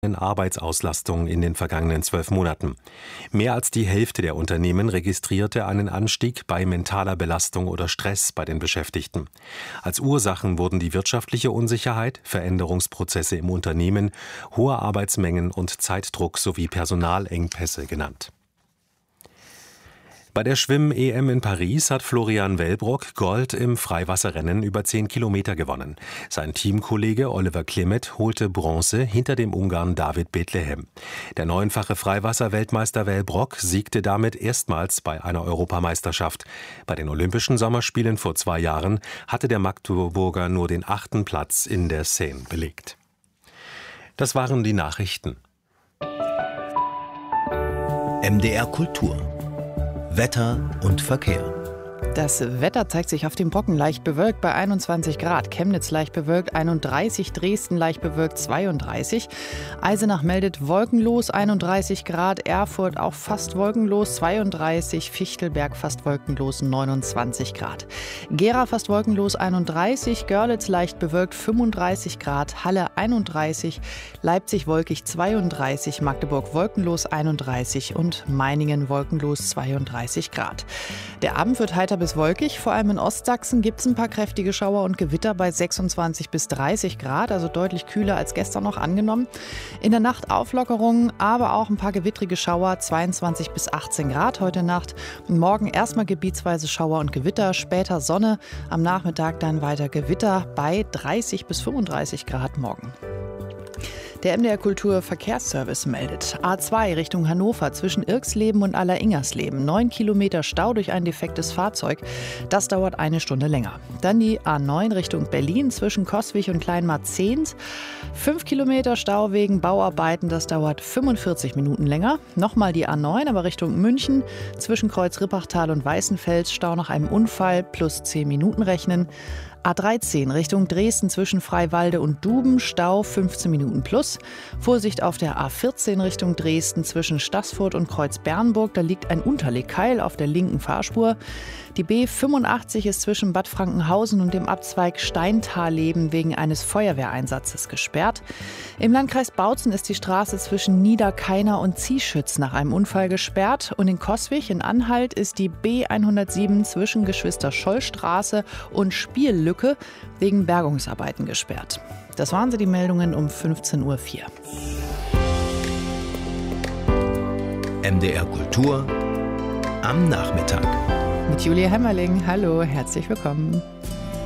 Arbeitsauslastung in den vergangenen 12 Monaten. Mehr als die Hälfte der Unternehmen registrierte einen Anstieg bei mentaler Belastung oder Stress bei den Beschäftigten. Als Ursachen wurden die wirtschaftliche Unsicherheit, Veränderungsprozesse im Unternehmen, hohe Arbeitsmengen und Zeitdruck sowie Personalengpässe genannt. Bei der Schwimm-EM in Paris hat Florian Wellbrock Gold im Freiwasserrennen über 10 Kilometer gewonnen. Sein Teamkollege Oliver Klimet holte Bronze hinter dem Ungarn David Bethlehem. Der neunfache Freiwasser-Weltmeister Wellbrock siegte damit erstmals bei einer Europameisterschaft. Bei den Olympischen Sommerspielen vor 2 Jahren hatte der Magdeburger nur den 8. Platz in der Seine belegt. Das waren die Nachrichten. MDR Kultur. Wetter und Verkehr. Das Wetter zeigt sich auf dem Brocken leicht bewölkt bei 21 Grad, Chemnitz leicht bewölkt 31, Dresden leicht bewölkt 32, Eisenach meldet wolkenlos 31 Grad, Erfurt auch fast wolkenlos 32, Fichtelberg fast wolkenlos 29 Grad, Gera fast wolkenlos 31, Görlitz leicht bewölkt 35 Grad, Halle 31, Leipzig wolkig 32, Magdeburg wolkenlos 31 und Meiningen wolkenlos 32 Grad. Der Abend wird heiter bis wolkig. Vor allem in Ostsachsen gibt es ein paar kräftige Schauer und Gewitter bei 26 bis 30 Grad, also deutlich kühler als gestern noch angenommen. In der Nacht Auflockerungen, aber auch ein paar gewittrige Schauer, 22 bis 18 Grad heute Nacht. Und morgen erstmal gebietsweise Schauer und Gewitter, später Sonne, am Nachmittag dann weiter Gewitter bei 30 bis 35 Grad morgen. Der MDR Kultur Verkehrsservice meldet. A2 Richtung Hannover zwischen Irxleben und Alleringersleben. 9 Kilometer Stau durch ein defektes Fahrzeug. Das dauert 1 Stunde länger. Dann die A9 Richtung Berlin zwischen Coswig und Kleinmarzehns. 5 Kilometer Stau wegen Bauarbeiten. Das dauert 45 Minuten länger. Nochmal die A9, aber Richtung München. Zwischen Kreuz-Rippachtal und Weißenfels. Stau nach einem Unfall plus 10 Minuten rechnen. A13 Richtung Dresden zwischen Freiwalde und Duben, Stau 15 Minuten plus. Vorsicht auf der A14 Richtung Dresden zwischen Staßfurt und Kreuz-Bernburg, da liegt ein Unterlegkeil auf der linken Fahrspur. Die B85 ist zwischen Bad Frankenhausen und dem Abzweig Steintalleben wegen eines Feuerwehreinsatzes gesperrt. Im Landkreis Bautzen ist die Straße zwischen Niederkainer und Zieschütz nach einem Unfall gesperrt. Und in Coswig in Anhalt ist die B107 zwischen Geschwister-Scholl-Straße und Spiellücke wegen Bergungsarbeiten gesperrt. Das waren die Meldungen um 15:04 Uhr. MDR Kultur am Nachmittag. Mit Julia Hemmerling. Hallo, herzlich willkommen.